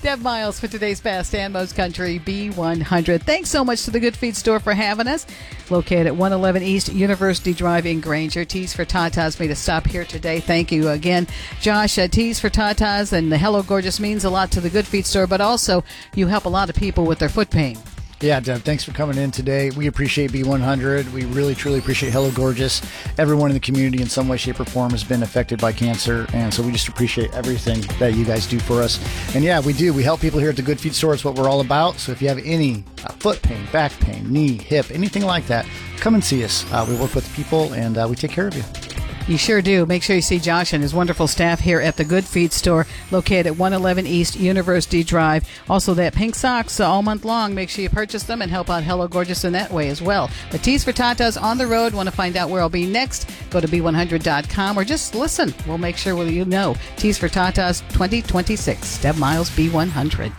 Deb Miles for today's Fast and Most Country B100. Thanks so much to the Good Feet Store for having us. Located at 111 East University Drive in Granger. Tees for Tatas made a stop here today. Thank you again, Josh. Tees for Tatas and the Hello Gorgeous means a lot to the Good Feet Store, but also you help a lot of people with their foot pain. Yeah, Deb, thanks for coming in today. We appreciate B100. We really, truly appreciate Hello Gorgeous. Everyone in the community in some way, shape, or form has been affected by cancer, and so we just appreciate everything that you guys do for us. And yeah, we do. We help people here at the Good Feet Store. It's what we're all about. So if you have any foot pain, back pain, knee, hip, anything like that, come and see us. We work with people, and we take care of you. You sure do. Make sure you see Josh and his wonderful staff here at the Good Feet Store, located at 111 East University Drive. Also, that pink socks all month long. Make sure you purchase them and help out Hello Gorgeous in that way as well. The Tees for Tatas on the road. Want to find out where I'll be next? Go to B100.com or just listen. We'll make sure you know. Tees for Tatas 2026. Deb Miles, B100.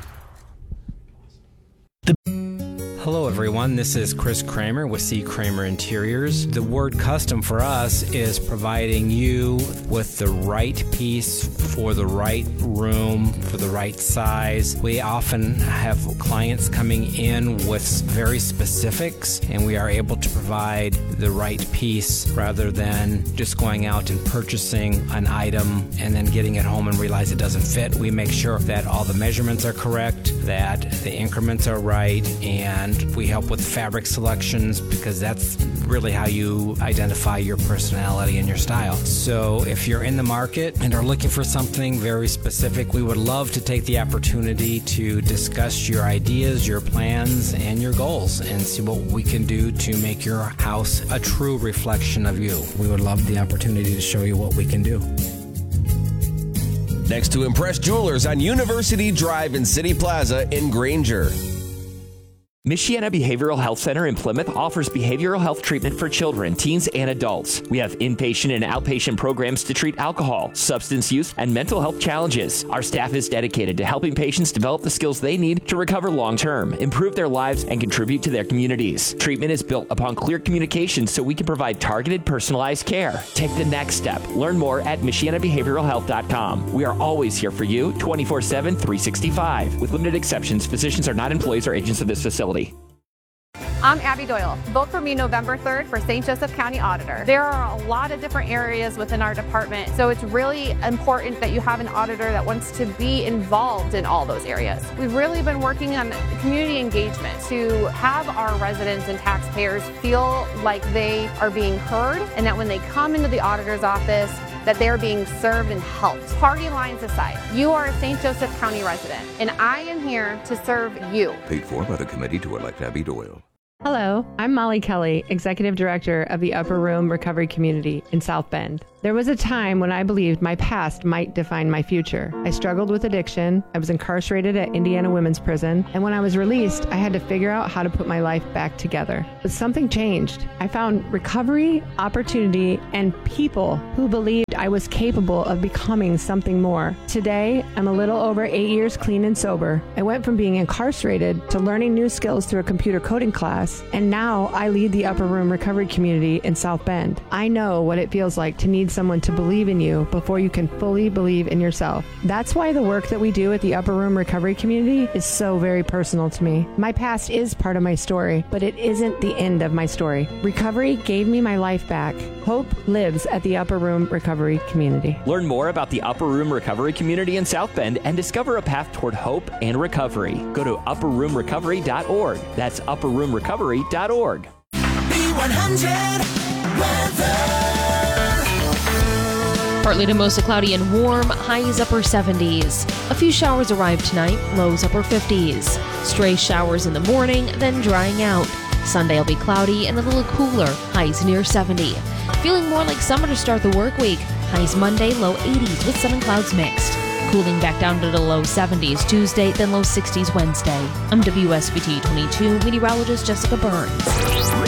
Hello everyone, this is Chris Kramer with C. Kramer Interiors. The word custom for us is providing you with the right piece for the right room, for the right size. We often have clients coming in with very specifics, and we are able to provide the right piece rather than just going out and purchasing an item and then getting it home and realize it doesn't fit. We make sure that all the measurements are correct, that the increments are right, and we help with fabric selections because that's really how you identify your personality and your style. So if you're in the market and are looking for something very specific, we would love to take the opportunity to discuss your ideas, your plans, and your goals and see what we can do to make your house a true reflection of you. We would love the opportunity to show you what we can do. Next to Impress Jewelers on University Drive in City Plaza in Granger. Michiana Behavioral Health Center in Plymouth offers behavioral health treatment for children, teens, and adults. We have inpatient and outpatient programs to treat alcohol, substance use, and mental health challenges. Our staff is dedicated to helping patients develop the skills they need to recover long-term, improve their lives, and contribute to their communities. Treatment is built upon clear communication so we can provide targeted, personalized care. Take the next step. Learn more at MichianaBehavioralHealth.com. We are always here for you, 24/7, 365. With limited exceptions, physicians are not employees or agents of this facility. I'm Abby Doyle. Vote for me November 3rd for St. Joseph County Auditor. There are a lot of different areas within our department, so it's really important that you have an auditor that wants to be involved in all those areas. We've really been working on community engagement to have our residents and taxpayers feel like they are being heard and that when they come into the auditor's office, that they're being served and helped. Party lines aside, you are a St. Joseph County resident, and I am here to serve you. Paid for by the committee to elect Abby Doyle. Hello, I'm Molly Kelly, Executive Director of the Upper Room Recovery Community in South Bend. There was a time when I believed my past might define my future. I struggled with addiction, I was incarcerated at Indiana Women's Prison, and when I was released, I had to figure out how to put my life back together. But something changed. I found recovery, opportunity, and people who believed I was capable of becoming something more. Today, I'm a little over 8 years clean and sober. I went from being incarcerated to learning new skills through a computer coding class, and now I lead the Upper Room Recovery Community in South Bend. I know what it feels like to need someone to believe in you before you can fully believe in yourself. That's why the work that we do at the Upper Room Recovery Community is so very personal to me. My past is part of my story, but it isn't the end of my story. Recovery gave me my life back. Hope lives at the Upper Room Recovery Community. Learn more about the Upper Room Recovery Community in South Bend and discover a path toward hope and recovery. Go to upperroomrecovery.org. That's upperroomrecovery.org. B100 weather. Partly to mostly cloudy and warm, highs upper 70s. A few showers arrive tonight, lows upper 50s. Stray showers in the morning, then drying out. Sunday will be cloudy and a little cooler, highs near 70. Feeling more like summer to start the work week. Highs Monday, low 80s with sun and clouds mixed. Cooling back down to the low 70s Tuesday, then low 60s Wednesday. I'm WSBT 22 meteorologist Jessica Burns.